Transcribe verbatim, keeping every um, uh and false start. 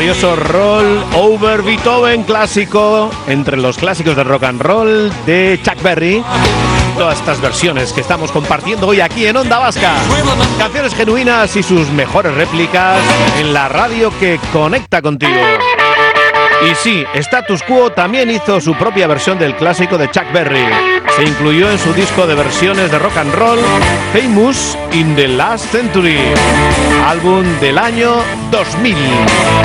maravilloso Roll Over Beethoven, clásico entre los clásicos de rock and roll de Chuck Berry. Todas estas versiones que estamos compartiendo hoy aquí en Onda Vasca. Canciones genuinas y sus mejores réplicas en la radio que conecta contigo. Y sí, Status Quo también hizo su propia versión del clásico de Chuck Berry. Se incluyó en su disco de versiones de rock and roll Famous in the Last Century, álbum del año dos mil.